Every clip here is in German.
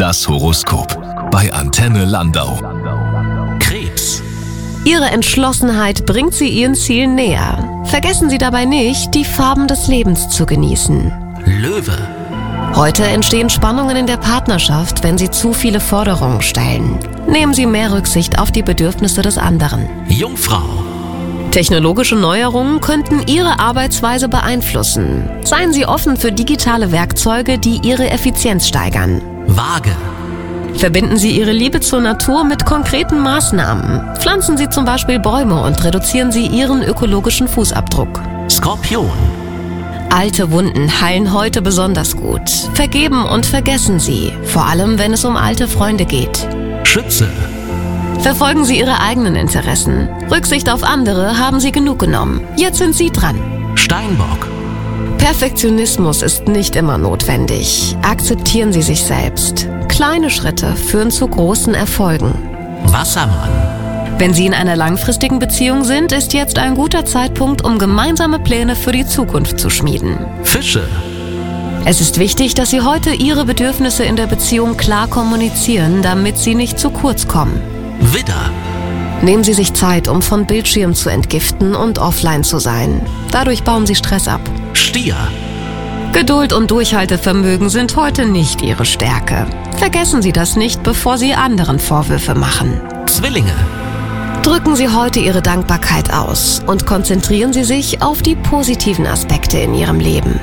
Das Horoskop bei Antenne Landau. Krebs. Ihre Entschlossenheit bringt Sie Ihren Zielen näher. Vergessen Sie dabei nicht, die Farben des Lebens zu genießen. Löwe. Heute entstehen Spannungen in der Partnerschaft, wenn Sie zu viele Forderungen stellen. Nehmen Sie mehr Rücksicht auf die Bedürfnisse des anderen. Jungfrau. Technologische Neuerungen könnten Ihre Arbeitsweise beeinflussen. Seien Sie offen für digitale Werkzeuge, die Ihre Effizienz steigern. Waage. Verbinden Sie Ihre Liebe zur Natur mit konkreten Maßnahmen. Pflanzen Sie zum Beispiel Bäume und reduzieren Sie Ihren ökologischen Fußabdruck. Skorpion. Alte Wunden heilen heute besonders gut. Vergeben und vergessen Sie, vor allem wenn es um alte Freunde geht. Schütze. Verfolgen Sie Ihre eigenen Interessen. Rücksicht auf andere haben Sie genug genommen. Jetzt sind Sie dran. Steinbock. Perfektionismus ist nicht immer notwendig. Akzeptieren Sie sich selbst. Kleine Schritte führen zu großen Erfolgen. Wassermann. Wenn Sie in einer langfristigen Beziehung sind, ist jetzt ein guter Zeitpunkt, um gemeinsame Pläne für die Zukunft zu schmieden. Fische. Es ist wichtig, dass Sie heute Ihre Bedürfnisse in der Beziehung klar kommunizieren, damit sie nicht zu kurz kommen. Widder. Nehmen Sie sich Zeit, um von Bildschirm zu entgiften und offline zu sein. Dadurch bauen Sie Stress ab. Stier. Geduld und Durchhaltevermögen sind heute nicht Ihre Stärke. Vergessen Sie das nicht, bevor Sie anderen Vorwürfe machen. Zwillinge. Drücken Sie heute Ihre Dankbarkeit aus und konzentrieren Sie sich auf die positiven Aspekte in Ihrem Leben.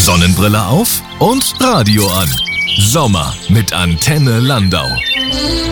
Sonnenbrille auf und Radio an. Sommer mit Antenne Landau.